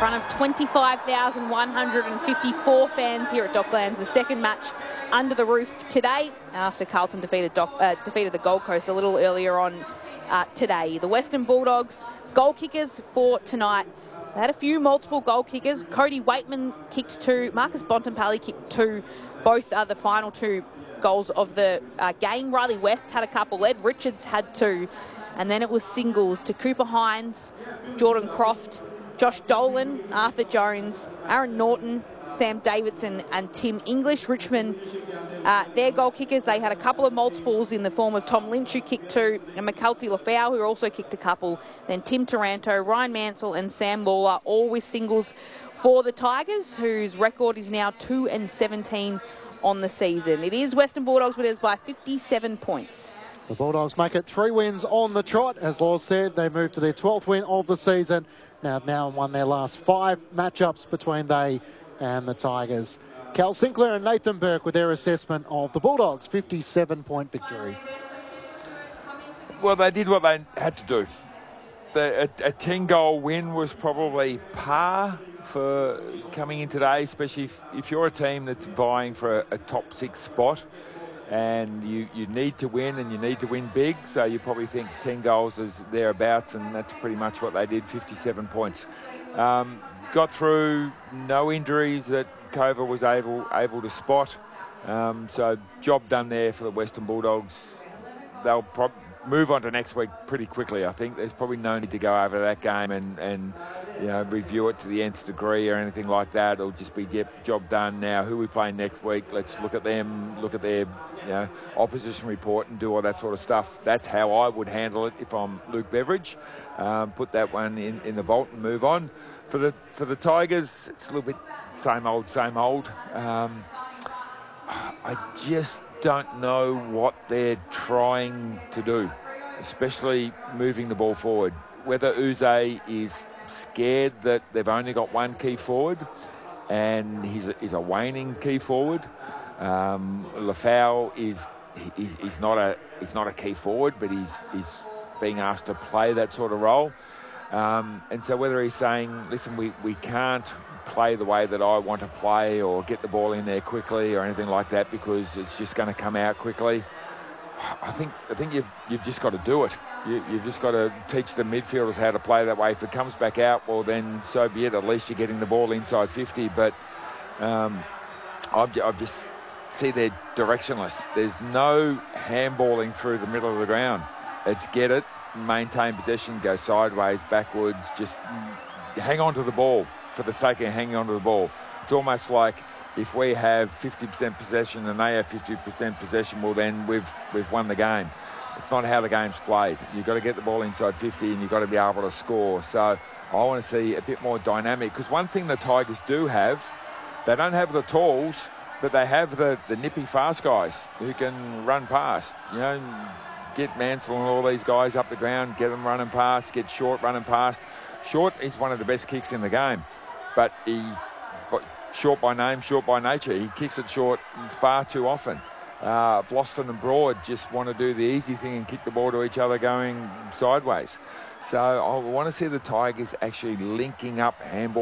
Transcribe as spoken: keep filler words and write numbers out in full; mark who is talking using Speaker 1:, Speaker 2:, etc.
Speaker 1: front of twenty-five thousand one hundred fifty-four fans here at Docklands. The second match under the roof today after Carlton defeated, Dock, uh, defeated the Gold Coast a little earlier on uh, today. The Western Bulldogs goal kickers for tonight. They had a few multiple goal kickers. Cody Waitman kicked two. Marcus Bontempelli kicked two. Both are the final two goals of the uh, game. Riley West had a couple. Ed Richards had two. And then it was singles to Cooper Hines, Jordan Croft, Josh Dolan, Arthur Jones, Aaron Norton, Sam Davidson and Tim English. Richmond, uh, their goal kickers, they had a couple of multiples in the form of Tom Lynch, who kicked two, and McCulty Lafau, who also kicked a couple. Then Tim Taranto, Ryan Mansell and Sam Lawler, all with singles for the Tigers, whose record is now two and seventeen on the season. It is Western Bulldogs, but it is by fifty-seven points.
Speaker 2: The Bulldogs make it three wins on the trot. As Law said, they moved to their twelfth win of the season. Now have now won their last five matchups between they and the Tigers. Cal Sinclair and Nathan Burke with their assessment of the Bulldogs' fifty-seven point victory.
Speaker 3: Well, they did what they had to do. The, a, a ten-goal win was probably par for coming in today, especially if, if you're a team that's vying for a, a top six spot. And you, you need to win, and you need to win big, so you probably think ten goals is thereabouts, and that's pretty much what they did, fifty-seven points. Um, got through, no injuries that Cova was able able to spot, um, so job done there for the Western Bulldogs. They'll probably move on to next week pretty quickly, I think. There's probably no need to go over that game and, and you know, review it to the nth degree or anything like that. It'll just be, yep, job done now. Who we play next week? Let's look at them, look at their you know, opposition report and do all that sort of stuff. That's how I would handle it if I'm Luke Beveridge. Um, put that one in, in the vault and move on. For the, for the Tigers, it's a little bit same old, same old. Um, I just don't know what they're trying to do, especially moving the ball forward. Whether Uze is scared that they've only got one key forward and he's a, he's a waning key forward. Um, Lafau is he, he's not a he's not a key forward, but he's he's being asked to play that sort of role. Um, and so whether he's saying, listen, we, we can't play the way that I want to play or get the ball in there quickly or anything like that because it's just going to come out quickly. I think I think you've you've just got to do it. You, you've just got to teach the midfielders how to play that way. If it comes back out, well then so be it. At least you're getting the ball inside fifty. But um, I've, I've just see they're directionless. There's no handballing through the middle of the ground. It's get it, maintain possession, go sideways, backwards, just hang on to the ball for the sake of hanging on to the ball. It's almost like if we have fifty percent possession and they have fifty percent possession, well then we've we've won the game. It's not how the game's played. You've got to get the ball inside fifty and you've got to be able to score. So I want to see a bit more dynamic, because one thing the Tigers do have, they don't have the tools, but they have the, the nippy fast guys who can run past. You know, get Mansell and all these guys up the ground, get them running past, get Short running past. Short is one of the best kicks in the game, but he short by name, short by nature. He kicks it short far too often. Uh, Vlosten and Broad just want to do the easy thing and kick the ball to each other going sideways. So I want to see the Tigers actually linking up handball